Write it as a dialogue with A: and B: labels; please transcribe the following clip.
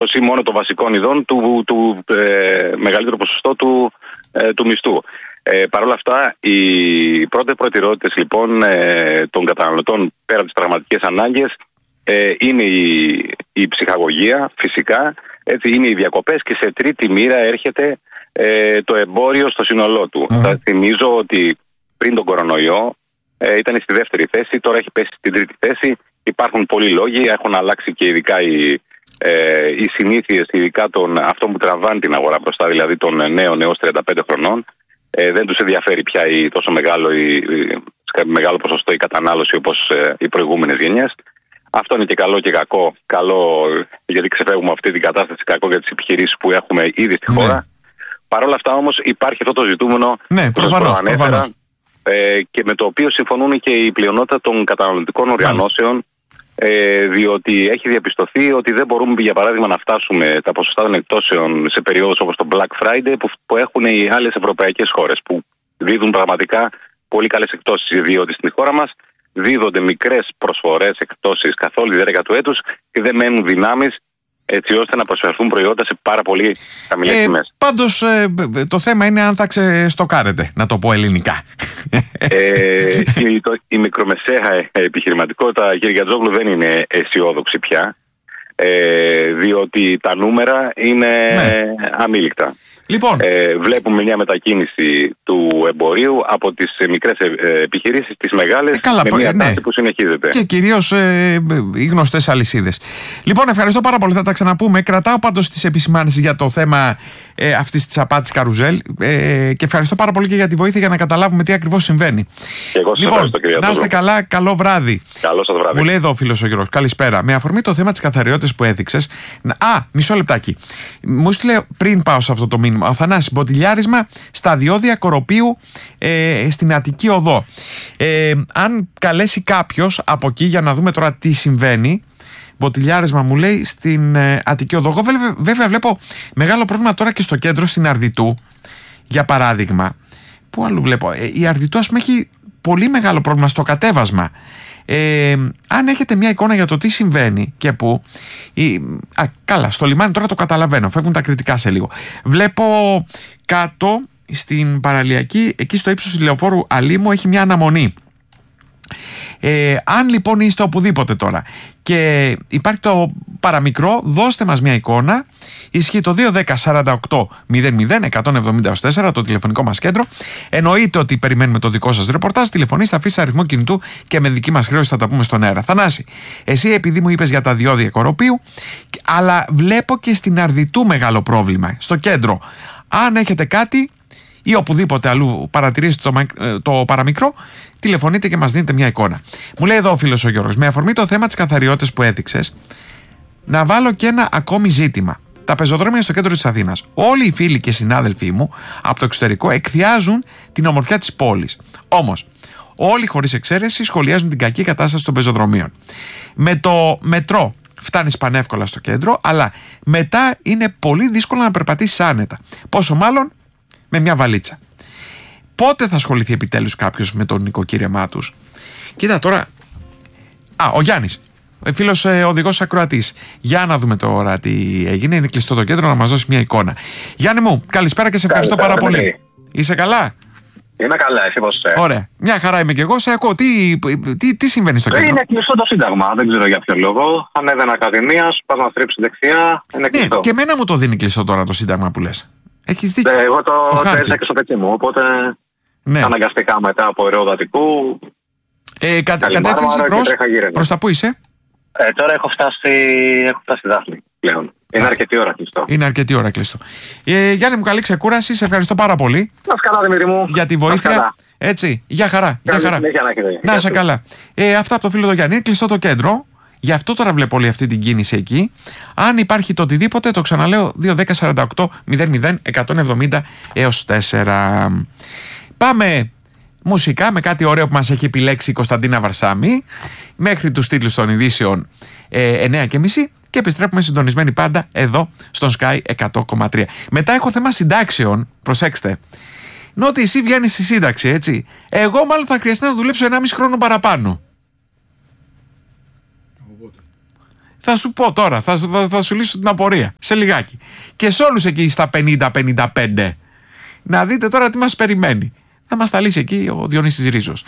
A: ή μόνο των βασικών ειδών του μεγαλύτερου ποσοστό του μισθού. Παρ' όλα αυτά, οι πρώτες προτεραιότητες λοιπόν των καταναλωτών πέρα από τις πραγματικές ανάγκες είναι η ψυχαγωγία, φυσικά, έτσι, είναι οι διακοπές και σε τρίτη μοίρα έρχεται το εμπόριο στο σύνολό του. Θα θυμίζω ότι πριν τον κορονοϊό ήταν στη δεύτερη θέση, τώρα έχει πέσει στην τρίτη θέση. Υπάρχουν πολλοί λόγοι, έχουν αλλάξει και ειδικά οι συνήθειες, ειδικά αυτών που τραβάνε την αγορά μπροστά, δηλαδή των νέων έως 35 χρονών. Δεν τους ενδιαφέρει πια τόσο μεγάλο ποσοστό η κατανάλωση όπως οι προηγούμενες γενιές. Αυτό είναι και καλό και κακό. Καλό γιατί ξεφεύγουμε αυτή την κατάσταση, κακό για τις επιχειρήσεις που έχουμε ήδη στη χώρα. Παρ' όλα αυτά όμως υπάρχει αυτό το ζητούμενο που σας προανέφερα και με το οποίο συμφωνούν και η πλειονότητα των καταναλωτικών οργανώσεων, διότι έχει διαπιστωθεί ότι δεν μπορούμε για παράδειγμα να φτάσουμε τα ποσοστά των εκτόσεων σε περιόδους όπως το Black Friday που έχουν οι άλλες ευρωπαϊκές χώρες, που δίδουν πραγματικά πολύ καλές εκτόσεις, διότι στην χώρα μας δίδονται μικρές προσφορές, εκτόσεις καθ' όλη τη διάρκεια του έτους και δεν μένουν δυνάμεις έτσι ώστε να προσφερθούν προϊόντα σε πάρα πολύ χαμηλές τιμές.
B: Πάντως το θέμα είναι αν θα ξεστοκάρετε, να το πω ελληνικά.
A: Η μικρομεσαία επιχειρηματικότητα, κύριε Γιατζόγλου, δεν είναι αισιόδοξη πια, διότι τα νούμερα είναι αμήλικτα.
B: Λοιπόν,
A: βλέπουμε μια μετακίνηση του εμπορίου από τις μικρές επιχειρήσεις στις μεγάλες, με μια τάση που συνεχίζεται.
B: Και κυρίως οι γνωστές αλυσίδες. Λοιπόν, ευχαριστώ πάρα πολύ, θα τα ξαναπούμε. Κρατάω πάντως τις επισημάνσεις για το θέμα αυτής της απάτης καρουζέλ και ευχαριστώ πάρα πολύ και για τη βοήθεια για να καταλάβουμε τι ακριβώς συμβαίνει.
A: Και εγώ σας ευχαριστώ, κύριε
B: να είστε καλά, καλό βράδυ.
A: Καλό σας βράδυ.
B: Μου λέει εδώ ο φίλος ο Γιώργος, καλησπέρα. Με αφορμή το θέμα της καθαριότητας που έθιξες. Μισό λεπτάκι. Μου στείλε πριν πάω σε αυτό το μήνυμα ο Θανάσης, μποτιλιάρισμα στα διόδια Κοροπίου στην Αττική Οδό. Αν καλέσει κάποιος από εκεί για να δούμε τώρα τι συμβαίνει. Μποτιλιάρισμα μου λέει στην Αττική Οδό. Εγώ βέβαια βλέπω μεγάλο πρόβλημα τώρα και στο κέντρο, στην Αρδιτού, για παράδειγμα. Πού αλλού βλέπω? Η Αρδιτού, ας πούμε, έχει πολύ μεγάλο πρόβλημα στο κατέβασμα. Αν έχετε μια εικόνα για το τι συμβαίνει και πού. Καλά, στο λιμάνι τώρα το καταλαβαίνω, φεύγουν τα κριτικά σε λίγο. Βλέπω κάτω στην παραλιακή, εκεί στο ύψος του λεωφόρου Αλήμου, έχει μια αναμονή. Αν λοιπόν είστε οπουδήποτε τώρα και υπάρχει το παραμικρό, δώστε μας μια εικόνα. Ισχύει το 210-48-00-170-174 το τηλεφωνικό μας κέντρο. Εννοείται ότι περιμένουμε το δικό σας ρεπορτάζ. Τηλεφωνήστε, αφήστε αριθμό κινητού και με δική μας χρέωση θα τα πούμε στον αέρα. Θανάση, εσύ επειδή μου είπες για τα διόδια Κοροπίου, αλλά βλέπω και στην Αρδιτού μεγάλο πρόβλημα στο κέντρο. Αν έχετε κάτι ή οπουδήποτε αλλού παρατηρήσετε το παραμικρό, τηλεφωνείτε και μας δίνετε μια εικόνα. Μου λέει εδώ ο φίλος ο Γιώργος, με αφορμή το θέμα της καθαριότητας που έδειξες, να βάλω και ένα ακόμη ζήτημα. Τα πεζοδρόμια στο κέντρο της Αθήνας. Όλοι οι φίλοι και συνάδελφοί μου από το εξωτερικό εκθιάζουν την ομορφιά της πόλης. Όμως, όλοι χωρίς εξαίρεση σχολιάζουν την κακή κατάσταση των πεζοδρομίων. Με το μετρό φτάνεις πανεύκολα στο κέντρο, αλλά μετά είναι πολύ δύσκολο να περπατήσεις άνετα. Πόσο μάλλον με μια βαλίτσα. Πότε θα ασχοληθεί επιτέλους κάποιος με το νοικοκύρεμά τους? Κοίτα τώρα. Ο Γιάννης, φίλος οδηγός ακροατής. Για να δούμε τώρα τι έγινε. Είναι κλειστό το κέντρο, να μας δώσει μια εικόνα. Γιάννη μου, καλησπέρα και σε ευχαριστώ πάρα πολύ. Είσαι καλά?
C: Είμαι καλά, εσύ πώς είσαι?
B: Ωραία. Μια χαρά είμαι και εγώ. Σε ακούω. Τι συμβαίνει στο κέντρο?
C: Είναι κλειστό το Σύνταγμα. Δεν ξέρω για ποιο λόγο. Ανέβαινα Ακαδημίας, πας να στρίψεις δεξιά. Είναι κλειστό.
B: Ναι, και εμένα μου το δίνει κλειστό τώρα το Σύνταγμα που λες. Έχεις δίκιο.
C: Εγώ το έζησα και στο πετσί μου. Οπότε αναγκαστικά μετά από Αιρεοδατικού.
B: Κατεύθυνση προς τα πού είσαι?
C: Τώρα έχω φτάσει Δάφνη πλέον. Είναι αρκετή ώρα κλειστό.
B: Είναι αρκετή ώρα κλειστό. Γιάννη μου, καλή ξεκούραση. Σε ευχαριστώ πάρα πολύ.
C: Να είσαι καλά, Δημήτρη μου.
B: Για τη βοήθεια. Έτσι. Γεια χαρά. Να είσαι καλά. Αυτά από το φίλο του Γιάννη. Είναι κλειστό το κέντρο. Γι' αυτό τώρα βλέπω όλη αυτή την κίνηση εκεί. Αν υπάρχει το οτιδήποτε, το ξαναλέω, 210-48-00-170 έως 4. Πάμε μουσικά με κάτι ωραίο που μας έχει επιλέξει η Κωνσταντίνα Βαρσάμι μέχρι τους τίτλους των ειδήσεων 9:30 και επιστρέφουμε συντονισμένοι πάντα εδώ στον Sky 100,3. Μετά έχω θέμα συντάξεων, προσέξτε. Ενώ ότι εσύ βγαίνεις στη σύνταξη, έτσι. Εγώ μάλλον θα χρειαστεί να δουλέψω 1,5 χρόνο παραπάνω. Θα σου πω τώρα, θα σου λύσω την απορία σε λιγάκι. Και σε όλους εκεί στα 50-55. Να δείτε τώρα τι μας περιμένει. Θα μας τα λύσει εκεί ο Διονύσης Ρίζος.